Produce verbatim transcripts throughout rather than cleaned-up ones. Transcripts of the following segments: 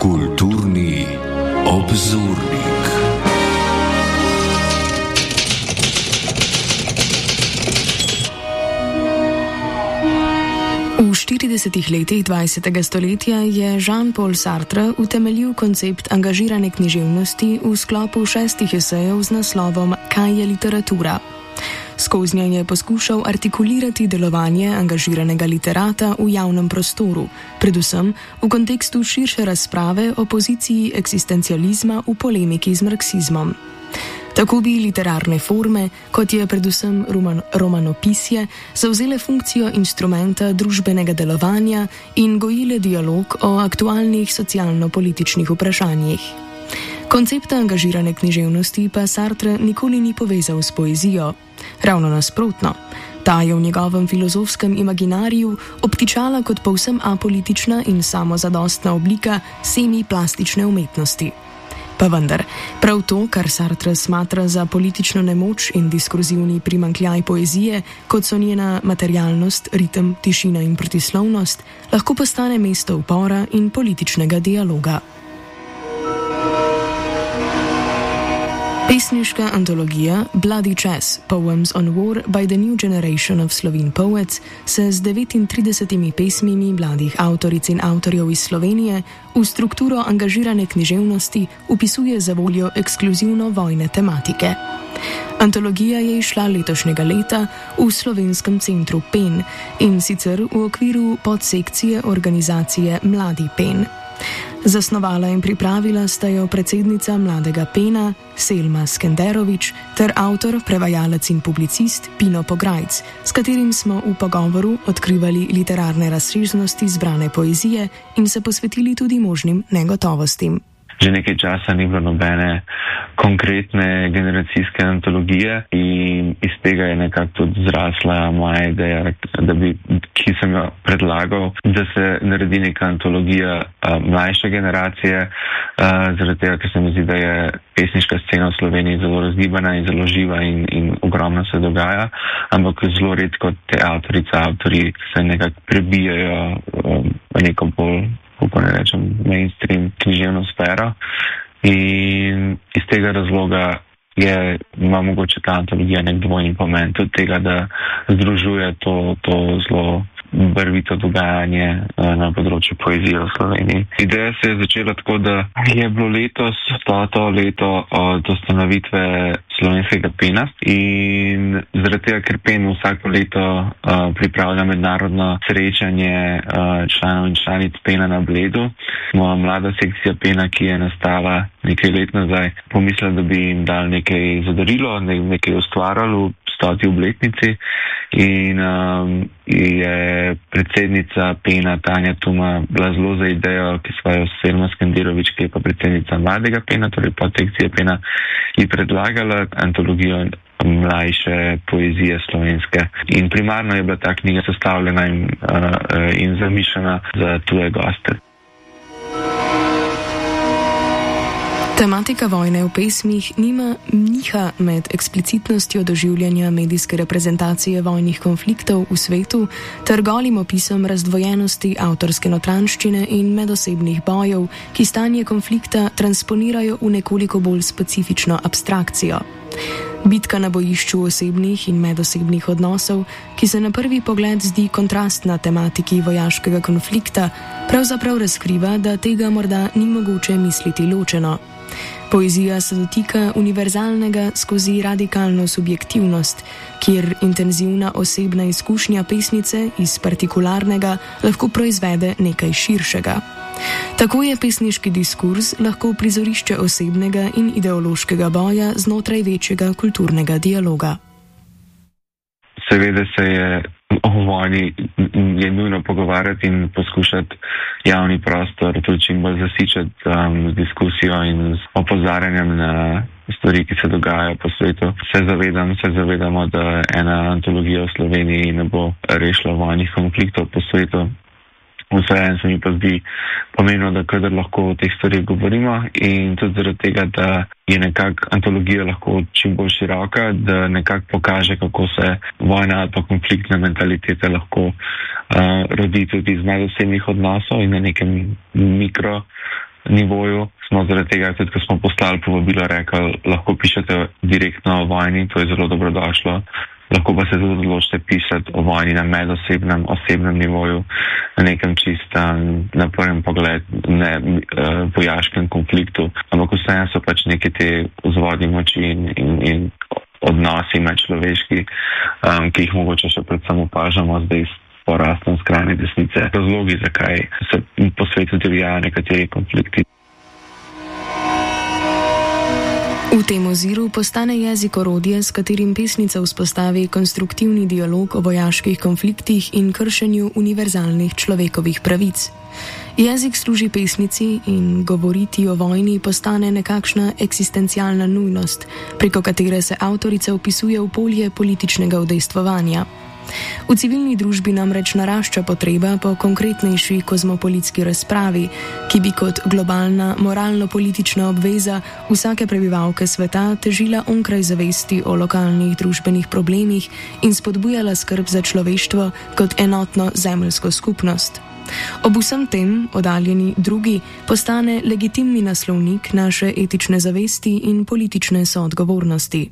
Kulturni obzornik. V štiridesetih letih dvajsetega stoletja je Jean-Paul Sartre utemeljil koncept angažirane književnosti v sklopu šestih esejev z naslovom Kaj je literatura? Skoznje je poskušal artikulirati delovanje angažiranega literata v javnem prostoru, predvsem v kontekstu širše razprave o poziciji eksistencializma v polemiki z marksizmom. Tako bi literarne forme, kot je predvsem roman, romanopisje, zavzele funkcijo instrumenta družbenega delovanja in gojile dialog o aktualnih socialno-političnih vprašanjih. Koncepta angažirane književnosti pa Sartre nikoli ni povezal s poezijo. Ravno nasprotno, ta je v njegovem filozofskem imaginariju obtičala kot povsem apolitična in samozadostna oblika semi-plastične umetnosti. Pa vendar, prav to, kar Sartre smatra za politično nemoč in diskurzivni primanjkljaj poezije, kot so njena materialnost, ritem, tišina in protislovnost, lahko postane mesto upora in političnega dialoga. Pesniška antologija Bloody Chess – Poems on War by the New Generation of Slovene Poets se z devetintridesetimi pesmimi mladih avtoric in avtorjev iz Slovenije v strukturo angažirane književnosti upisuje za voljo ekskluzivno vojne tematike. Antologija je izšla letošnjega leta v Slovenskem centru Pen in sicer v okviru podsekcije organizacije Mladi Pen. Zasnovala in pripravila sta jo predsednica Mladega Pena Selma Skenderovič ter avtor, prevajalec in publicist Pino Pograjc, s katerim smo v pogovoru odkrivali literarne razsežnosti zbrane poezije in se posvetili tudi možnim negotovostim. Že nekaj časa ni bilo nobene konkretne generacijske antologije in iz tega je nekako tudi zrasla moja ideja, da bi, ki sem jo predlagal, da se naredi neka antologija a, mlajše generacije, a, zaradi tega, ker se mi zdi, da je pesniška scena v Sloveniji zelo razgibana in zelo živa in, in ogromno se dogaja, ampak zelo redko te avtorice, avtori se nekako prebijajo a, v neko bolj, kako ne rečem, mainstream književno sfero. In iz tega razloga je, ima mogoče ta antologija nek dvojni pomen, tudi tega, da združuje to, to zelo barvito dogajanje na področju poezije v Sloveniji. Ideja se je začela tako, da je bilo letos stoto leto od ustanovitve Slovenskega Pena in zaradi tega, ker Pen vsako leto uh, pripravlja mednarodno srečanje uh, članov in članic Pena na Bledu, smo mlada sekcija Pena, ki je nastala nekaj let nazaj, pomislila, da bi jim dal nekaj zadarilo, nekaj ustvarjalo stoti obletnici in um, je predsednica Pena Tanja Tuma bila zelo za idejo, ki svojo Selma Skenderovič, ki je pa predsednica Mladega Pena, torej podsekcije Pena, ji predlagala antologijo mlajše poezije slovenske. In primarno je bila ta knjiga sestavljena in, uh, in zamišljena za tuje goste. Tematika vojne v pesmih nima niha med eksplicitnostjo doživljanja medijske reprezentacije vojnih konfliktov v svetu ter golim opisom razdvojenosti avtorske notranjščine in medosebnih bojev, ki stanje konflikta transponirajo v nekoliko bolj specifično abstrakcijo. Bitka na bojišču osebnih in medosebnih odnosov, ki se na prvi pogled zdi kontrastna tematiki vojaškega konflikta, pravzaprav razkriva, da tega morda ni mogoče misliti ločeno. Poezija se dotika univerzalnega skozi radikalno subjektivnost, kjer intenzivna osebna izkušnja pesnice iz partikularnega lahko proizvede nekaj širšega. Tako je pesniški diskurz lahko prizorišče osebnega in ideološkega boja znotraj večjega kulturnega dialoga. Seveda se je o vojni je nujno pogovarjati in poskušati javni prostor tudi čim bolj zasičati um, z diskusijo in z opozarjanjem na stvari, ki se dogajajo po svetu. Se zavedam, se zavedamo, da ena antologija v Sloveniji ne bo rešila vojnih konfliktov po svetu. Vseeno se mi pa zdi pomembno, da kadar lahko o teh stvarih govorimo in tudi zaradi tega, da je nekako antologija lahko čim bolj široka, da nekako pokaže, kako se vojna ali pa konfliktna mentaliteta lahko uh, rodi tudi iz medosebnih odnosov in na nekem mikro nivoju. Smo zaradi tega, tudi ko smo poslali povabilo, rekli, lahko pišete direktno o vojni, to je zelo dobrodošlo. Lahko pa se tudi odločite pisati o vojni na medosebnem, osebnem nivoju, na nekem čistem, na prvem pogled, ne uh, vojaškem konfliktu. Ampak vseeno so pač neke te vzvodne moči in, in, in odnosi medčloveški, um, ki jih mogoče še predvsem opažamo zdaj s porastom skrajne desnice. Razlogi, zakaj se po svetu divjajo nekateri konflikti. V tem oziru postane jezik orodje, s katerim pesnica vzpostavi konstruktivni dialog o vojaških konfliktih in kršenju univerzalnih človekovih pravic. Jezik služi pesnici in govoriti o vojni postane nekakšna eksistencialna nujnost, preko katere se avtorica vpisuje v polje političnega udejstvovanja. V civilni družbi namreč narašča potreba po konkretnejši kozmopolitski razpravi, ki bi kot globalna moralno-politična obveza vsake prebivalke sveta težila onkraj zavesti o lokalnih družbenih problemih in spodbujala skrb za človeštvo kot enotno zemeljsko skupnost. Ob vsem tem oddaljeni drugi postane legitimni naslovnik naše etične zavesti in politične soodgovornosti.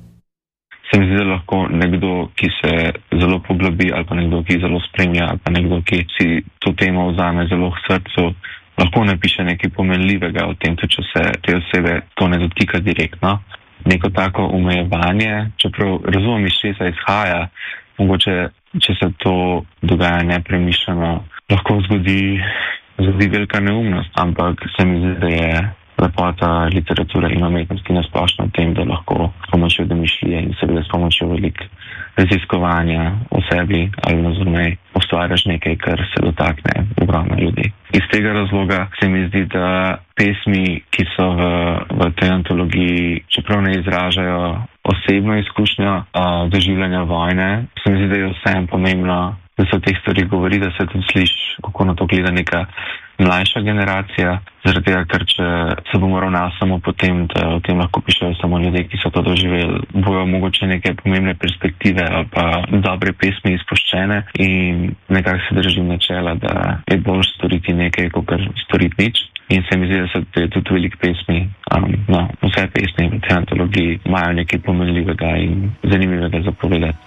Se mi zdi, da lahko nekdo, ki se zelo poglobi, ali pa nekdo, ki zelo spremlja, ali pa nekdo, ki si to temo vzame zelo k srcu, lahko napiše nekaj pomenljivega o tem, tudi če se te osebe to ne dotika direktno. Neko tako omejevanje, čeprav razumem, iz česa izhaja, mogoče, če se to dogaja nepremišljeno, lahko zgodi, zgodi velika neumnost, ampak se mi zdi, da je lepota literature in umetnosti nasplošno v tem, da lahko s pomočjo domišljije in seveda s pomočjo velik raziskovanja o sebi ali nazornej ustvarjaš nekaj, kar se dotakne ogromno ljudi. Iz tega razloga se mi zdi, da pesmi, ki so v, v tej antologiji, čeprav ne izražajo osebno izkušnjo uh, doživljanja vojne, se mi zdi, da je vseeno pomembno, da se o teh stvarih govori, da se tudi sliši, kako na to gleda neka mlajša generacija, zaradi tega, ker če se bomo ravnali samo po tem, da o tem lahko pišejo samo ljudje, ki so to doživeli, bojo mogoče neke pomembne perspektive ali pa dobre pesmi izpuščene in nekako se držim načela, da je bolj storiti nekaj, kot storiti nič. In se mi zdi, da so tudi veliko pesmi, um, no, vse pesmi v tej antologiji imajo nekaj pomenljivega in zanimivega za povedati.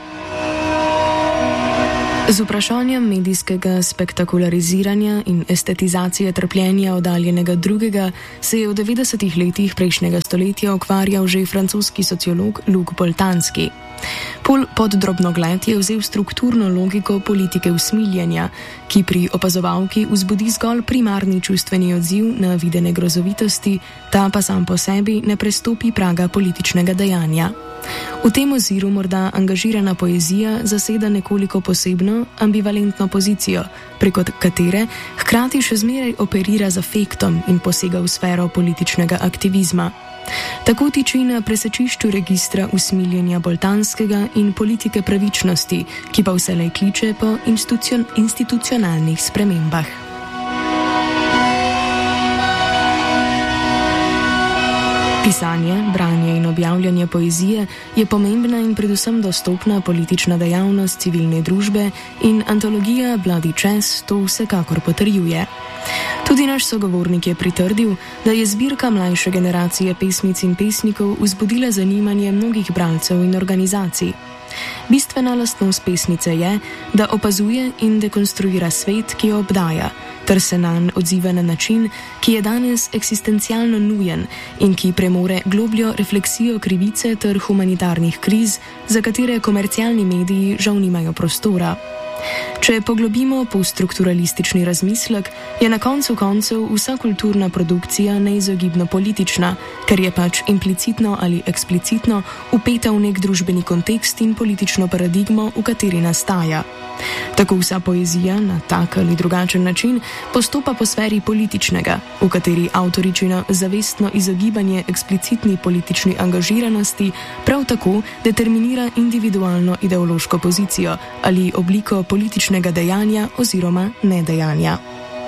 Z vprašanjem medijskega spektakulariziranja in estetizacije trpljenja oddaljenega drugega se je v devetdesetih letih prejšnjega stoletja ukvarjal že francoski sociolog Luc Boltanski. Pol pod drobnogled je vzel strukturno logiko politike usmiljenja, ki pri opazovalki vzbudi zgolj primarni čustveni odziv na videne grozovitosti, ta pa sam po sebi ne prestopi praga političnega dejanja. V tem oziru morda angažirana poezija zaseda nekoliko posebno, ambivalentno pozicijo, preko katere hkrati še zmeraj operira z afektom in posega v sfero političnega aktivizma. Tako tiči na presečišču registra usmiljenja Boltanskega in politike pravičnosti, ki pa vselej kliče po institucion- institucionalnih spremembah. Pisanje, branje in objavljanje poezije je pomembna in predvsem dostopna politična dejavnost civilne družbe in antologija Bloody Chess to vsekakor potrjuje. Tudi naš sogovornik je pritrdil, da je zbirka mlajše generacije pesnic in pesnikov vzbudila zanimanje mnogih bralcev in organizacij. Bistvena lastnost pesnice je, da opazuje in dekonstruira svet, ki jo obdaja, ter se nanj odziva na način, ki je danes eksistencialno nujen in ki premore globljo refleksijo krivice ter humanitarnih kriz, za katere komercialni mediji žal nimajo prostora. Če poglobimo poststrukturalistični razmislek, je na koncu koncev vsa kulturna produkcija neizogibno politična, ker je pač implicitno ali eksplicitno vpeta v nek družbeni kontekst in politično paradigmo, v kateri nastaja. Tako vsa poezija na tak ali drugačen način postopa po sferi političnega, v kateri avtoričino zavestno izogibanje eksplicitni politični angažiranosti prav tako determinira individualno ideološko pozicijo ali obliko političnega dejanja oziroma nedejanja.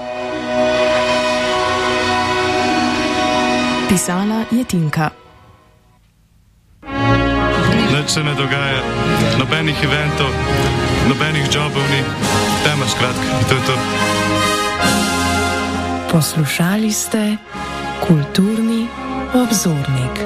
Pisala je Tinka. Nič se ne dogaja, nobenih eventov, nobenih jobov ni, tema skratka, to je to. Poslušali ste Kulturni obzornik.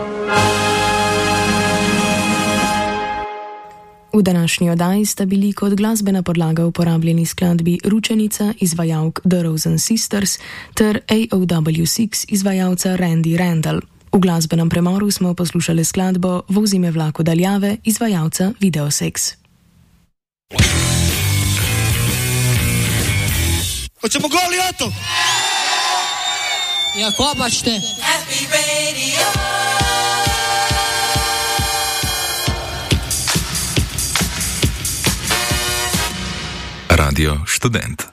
V današnji oddaji sta bili kot glasbena podlaga uporabljeni skladbi Ručenica izvajalk The Rosen Sisters ter A O W šest izvajalca Randy Randall. V glasbenem premoru smo poslušali skladbo Vozi me vlak v daljave izvajalca Videosex. Hoćemo goli ato? Ja, ko pa ćete? Happy Radio! Radio Študent.